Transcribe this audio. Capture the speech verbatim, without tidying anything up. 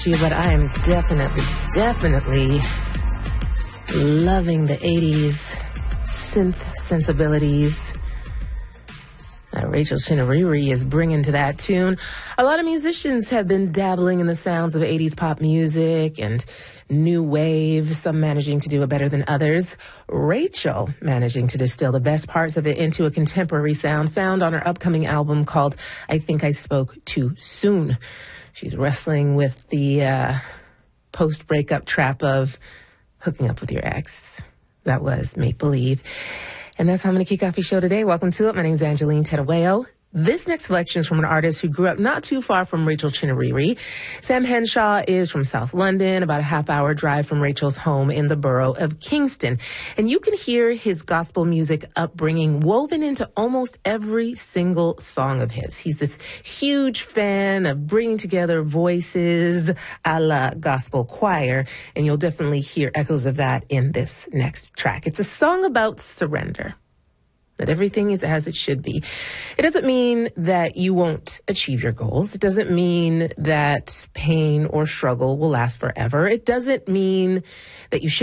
you, but I am definitely, definitely loving the eighties synth sensibilities that Rachel Chinouriri is bringing to that tune. A lot of musicians have been dabbling in the sounds of eighties pop music and new wave, some managing to do it better than others. Rachel managing to distill the best parts of it into a contemporary sound found on her upcoming album called I Think I Spoke Too Soon. She's wrestling with the uh, post-breakup trap of hooking up with your ex. That was Make Believe. And that's how I'm going to kick off your show today. Welcome to it. My name is Angeline Tedaweo. This next selection is from an artist who grew up not too far from Rachel Chinouriri. Sam Henshaw is from South London, about a half-hour drive from Rachel's home in the borough of Kingston. And you can hear his gospel music upbringing woven into almost every single song of his. He's this huge fan of bringing together voices a la gospel choir, and you'll definitely hear echoes of that in this next track. It's a song about surrender. That everything is as it should be. It doesn't mean that you won't achieve your goals. It doesn't mean that pain or struggle will last forever. It doesn't mean that you should